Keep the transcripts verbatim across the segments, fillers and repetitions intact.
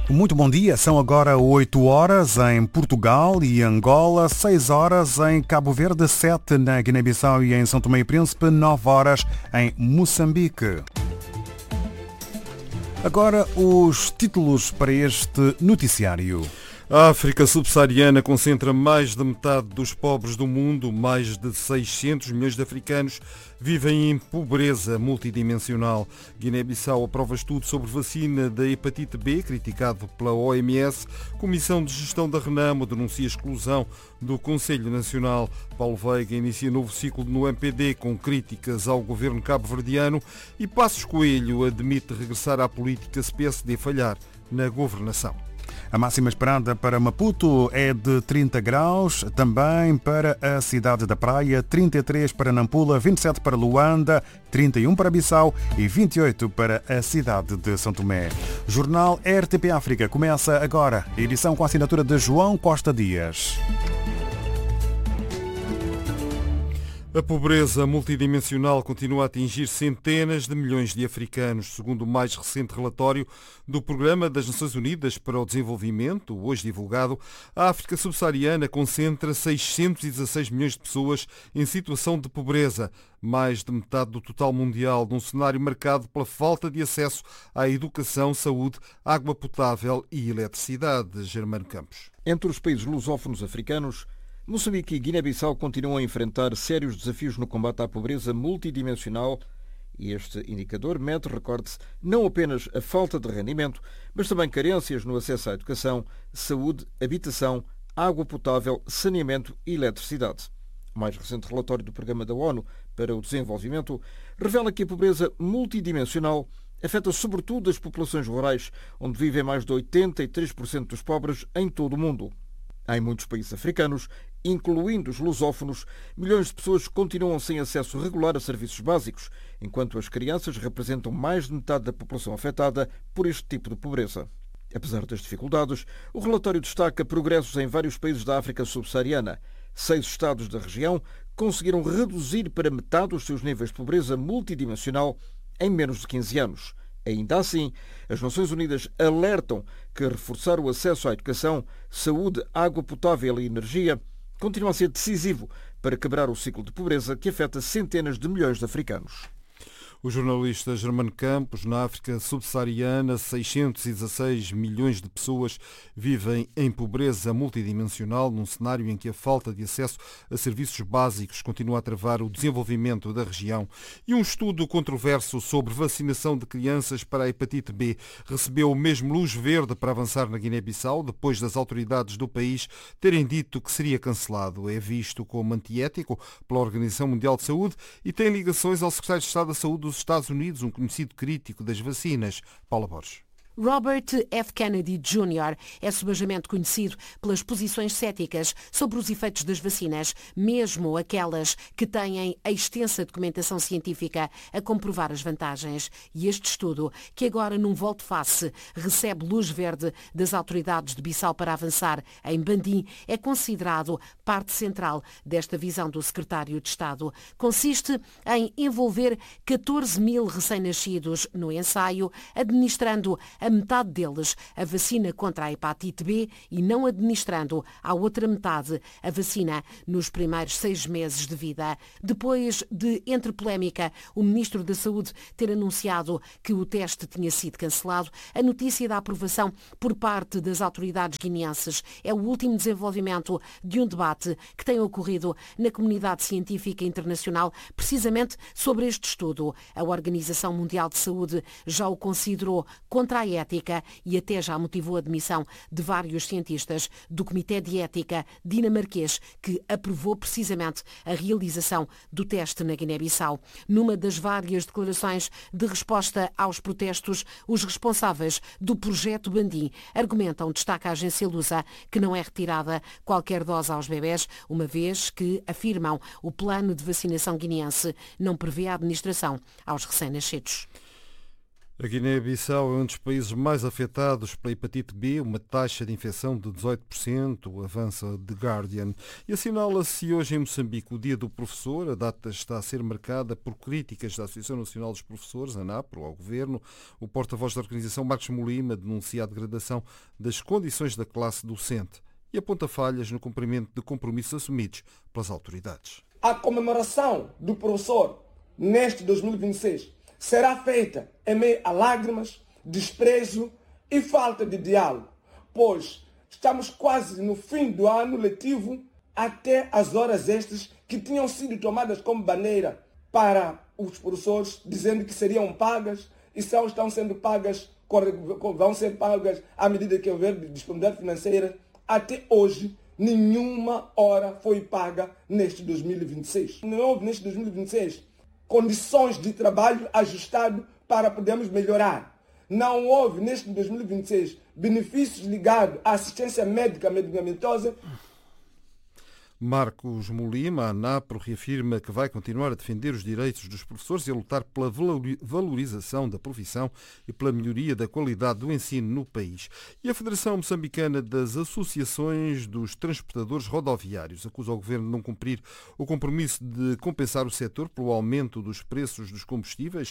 Muito bom dia, são agora oito horas em Portugal e Angola, seis horas em Cabo Verde, sete na Guiné-Bissau e em São Tomé e Príncipe, nove horas em Moçambique. Agora os títulos para este noticiário. A África subsaariana concentra mais da metade dos pobres do mundo. Mais de seiscentos milhões de africanos vivem em pobreza multidimensional. Guiné-Bissau aprova estudo sobre vacina da hepatite B, criticado pela O M S. Comissão de Gestão da Renamo denuncia exclusão do Conselho Nacional. Paulo Veiga inicia novo ciclo no M P D com críticas ao governo cabo-verdiano. E Passos Coelho admite regressar à política se P S D falhar na governação. A máxima esperada para Maputo é de trinta graus, também para a cidade da Praia, trinta e três para Nampula, vinte e sete para Luanda, trinta e um para Bissau e vinte e oito para a cidade de São Tomé. Jornal R T P África começa agora, edição com a assinatura de João Costa Dias. A pobreza multidimensional continua a atingir centenas de milhões de africanos, segundo o mais recente relatório do Programa das Nações Unidas para o Desenvolvimento, hoje divulgado. A África subsaariana concentra seiscentos e dezasseis milhões de pessoas em situação de pobreza, mais de metade do total mundial, num cenário marcado pela falta de acesso à educação, saúde, água potável e eletricidade. Germano Campos. Entre os países lusófonos africanos, Moçambique e Guiné-Bissau continuam a enfrentar sérios desafios no combate à pobreza multidimensional e este indicador mede, recorde-se, não apenas a falta de rendimento, mas também carências no acesso à educação, saúde, habitação, água potável, saneamento e eletricidade. O mais recente relatório do Programa da ONU para o Desenvolvimento revela que a pobreza multidimensional afeta sobretudo as populações rurais, onde vivem mais de oitenta e três por cento dos pobres em todo o mundo. Em muitos países africanos, incluindo os lusófonos, milhões de pessoas continuam sem acesso regular a serviços básicos, enquanto as crianças representam mais de metade da população afetada por este tipo de pobreza. Apesar das dificuldades, o relatório destaca progressos em vários países da África subsaariana. Seis estados da região conseguiram reduzir para metade os seus níveis de pobreza multidimensional em menos de quinze anos. Ainda assim, as Nações Unidas alertam que reforçar o acesso à educação, saúde, água potável e energia continua a ser decisivo para quebrar o ciclo de pobreza que afeta centenas de milhões de africanos. O jornalista Germano Campos, na África subsaariana, seiscentos e dezasseis milhões de pessoas vivem em pobreza multidimensional, num cenário em que a falta de acesso a serviços básicos continua a travar o desenvolvimento da região. E um estudo controverso sobre vacinação de crianças para a hepatite B recebeu mesmo luz verde para avançar na Guiné-Bissau, depois das autoridades do país terem dito que seria cancelado. É visto como antiético pela Organização Mundial de Saúde e tem ligações ao secretário de Estado da Saúde dos Estados Unidos, um conhecido crítico das vacinas. Paula Borges. Robert F. Kennedy Júnior é subejamente conhecido pelas posições céticas sobre os efeitos das vacinas, mesmo aquelas que têm a extensa documentação científica a comprovar as vantagens. E este estudo, que agora num volte-face recebe luz verde das autoridades de Bissau para avançar em Bandim, é considerado parte central desta visão do secretário de Estado. Consiste em envolver catorze mil recém-nascidos no ensaio, administrando a metade deles a vacina contra a hepatite B e não administrando à outra metade a vacina nos primeiros seis meses de vida. Depois de, entre polémica, o Ministro da Saúde ter anunciado que o teste tinha sido cancelado, a notícia da aprovação por parte das autoridades guineenses é o último desenvolvimento de um debate que tem ocorrido na comunidade científica internacional precisamente sobre este estudo. A Organização Mundial de Saúde já o considerou contra a ética e até já motivou a demissão de vários cientistas do Comitê de Ética dinamarquês que aprovou precisamente a realização do teste na Guiné-Bissau. Numa das várias declarações de resposta aos protestos, os responsáveis do projeto Bandim argumentam, destaca a agência Lusa, que não é retirada qualquer dose aos bebés, uma vez que, afirmam, o plano de vacinação guineense não prevê a administração aos recém-nascidos. A Guiné-Bissau é um dos países mais afetados pela hepatite B, uma taxa de infecção de dezoito por cento, avança The Guardian. E assinala-se hoje em Moçambique o Dia do Professor. A data está a ser marcada por críticas da Associação Nacional dos Professores, ANAPRO, ao Governo. O porta-voz da organização, Marcos Molima, denuncia a degradação das condições da classe docente e aponta falhas no cumprimento de compromissos assumidos pelas autoridades. A comemoração do professor neste dois mil e vinte e seis será feita em meio a lágrimas, desprezo e falta de diálogo, pois estamos quase no fim do ano letivo, até as horas extras que tinham sido tomadas como bandeira para os professores, dizendo que seriam pagas e só estão sendo pagas, vão ser pagas à medida que houver disponibilidade financeira. Até hoje, nenhuma hora foi paga neste dois mil e vinte e seis. Não houve neste dois mil e vinte e seis condições de trabalho ajustado para podermos melhorar. Não houve neste dois mil e vinte e seis benefícios ligados à assistência médica medicamentosa. Marcos Molima, a ANAPRO, reafirma que vai continuar a defender os direitos dos professores e a lutar pela valorização da profissão e pela melhoria da qualidade do ensino no país. E a Federação Moçambicana das Associações dos Transportadores Rodoviários acusa o Governo de não cumprir o compromisso de compensar o setor pelo aumento dos preços dos combustíveis,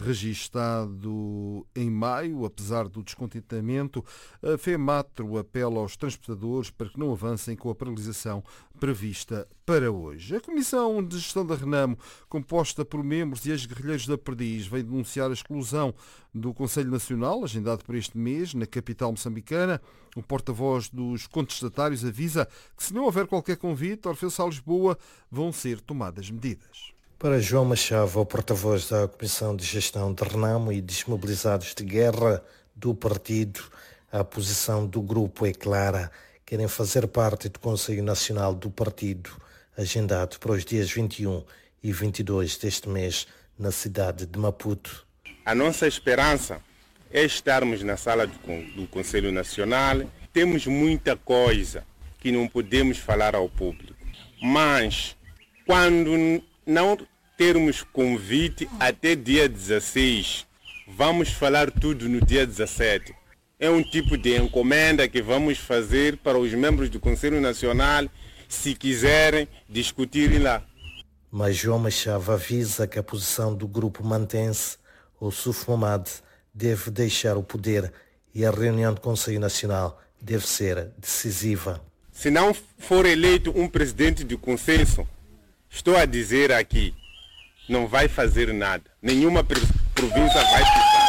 registado em maio. Apesar do descontentamento, a FEMATRO apela aos transportadores para que não avancem com a paralisação prevista para hoje. A Comissão de Gestão da Renamo, composta por membros e ex-guerrilheiros da Perdiz, vem denunciar a exclusão do Conselho Nacional, agendado para este mês, na capital moçambicana. O porta-voz dos contestatários avisa que, se não houver qualquer convite, Orfeu a Lisboa, vão ser tomadas medidas. Para João Machado, o porta-voz da Comissão de Gestão de Renamo e desmobilizados de guerra do partido, a posição do grupo é clara. Querem fazer parte do Conselho Nacional do Partido, agendado para os dias vinte e um e vinte e dois deste mês, na cidade de Maputo. A nossa esperança é estarmos na sala do, do Conselho Nacional. Temos muita coisa que não podemos falar ao público, mas quando não termos convite até dia dezesseis, vamos falar tudo no dia dezessete. É um tipo de encomenda que vamos fazer para os membros do Conselho Nacional, se quiserem discutir lá. Mas João Machado avisa que a posição do grupo mantém-se. O Suf Momad deve deixar o poder e a reunião do Conselho Nacional deve ser decisiva. Se não for eleito um presidente de consenso, estou a dizer aqui, não vai fazer nada. Nenhuma província vai pisar.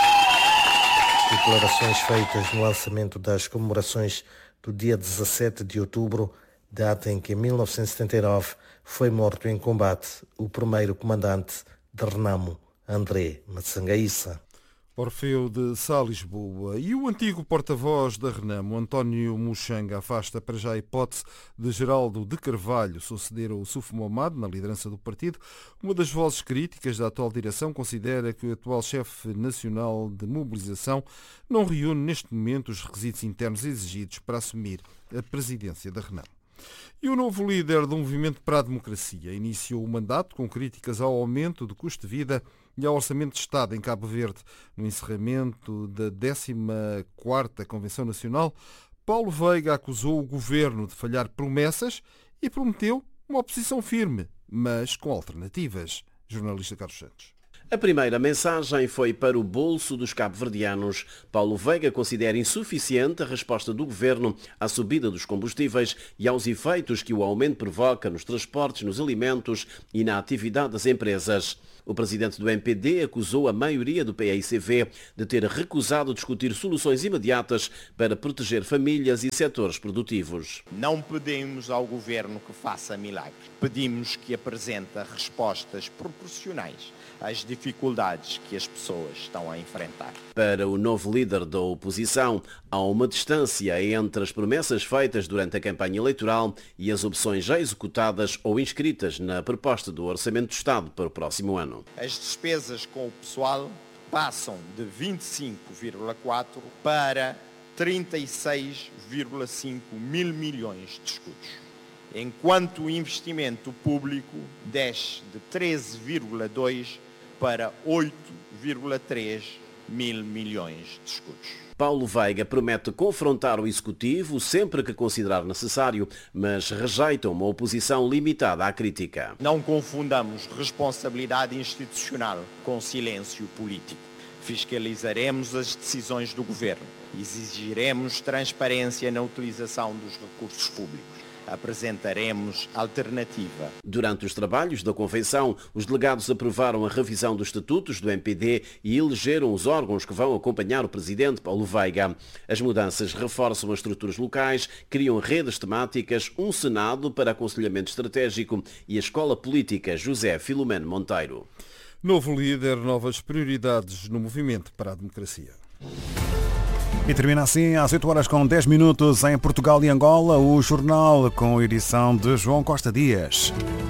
Declarações feitas no lançamento das comemorações do dia dezassete de outubro, data em que em mil novecentos e setenta e nove foi morto em combate o primeiro comandante de Renamo, André Matsangaíça. Orfeu de Sá, Lisboa. E o antigo porta-voz da Renamo, António Muxanga, afasta para já a hipótese de Geraldo de Carvalho suceder ao Suf Momad na liderança do partido. Uma das vozes críticas da atual direção considera que o atual chefe nacional de mobilização não reúne neste momento os requisitos internos exigidos para assumir a presidência da Renamo. E o novo líder do Movimento para a Democracia iniciou o mandato com críticas ao aumento do custo de vida e ao Orçamento de Estado em Cabo Verde. No encerramento da décima quarta Convenção Nacional, Paulo Veiga acusou o governo de falhar promessas e prometeu uma oposição firme, mas com alternativas. Jornalista Carlos Santos. A primeira mensagem foi para o bolso dos cabo-verdianos. Paulo Veiga considera insuficiente a resposta do governo à subida dos combustíveis e aos efeitos que o aumento provoca nos transportes, nos alimentos e na atividade das empresas. O presidente do M P D acusou a maioria do P A I C V de ter recusado discutir soluções imediatas para proteger famílias e setores produtivos. Não pedimos ao governo que faça milagres. Pedimos que apresente respostas proporcionais às dificuldades que as pessoas estão a enfrentar. Para o novo líder da oposição, há uma distância entre as promessas feitas durante a campanha eleitoral e as opções já executadas ou inscritas na proposta do Orçamento do Estado para o próximo ano. As despesas com o pessoal passam de vinte e cinco vírgula quatro para trinta e seis vírgula cinco mil milhões de escudos, enquanto o investimento público desce de treze vírgula dois para oito vírgula três mil milhões de escudos. Paulo Veiga promete confrontar o Executivo sempre que considerar necessário, mas rejeita uma oposição limitada à crítica. Não confundamos responsabilidade institucional com silêncio político. Fiscalizaremos as decisões do Governo. Exigiremos transparência na utilização dos recursos públicos. Apresentaremos alternativa. Durante os trabalhos da Convenção, os delegados aprovaram a revisão dos estatutos do M P D e elegeram os órgãos que vão acompanhar o presidente Paulo Veiga. As mudanças reforçam as estruturas locais, criam redes temáticas, um Senado para aconselhamento estratégico e a Escola Política José Filomeno Monteiro. Novo líder, novas prioridades no movimento para a democracia. E termina assim às oito horas com dez minutos em Portugal e Angola, o jornal com edição de João Costa Dias.